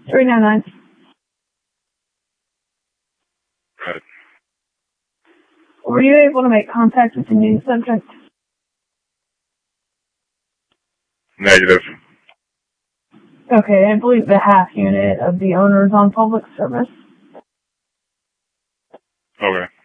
399. Right. Were you able to make contact with the new subject? Negative. Okay, I believe the half unit of the owner is on public service. Okay.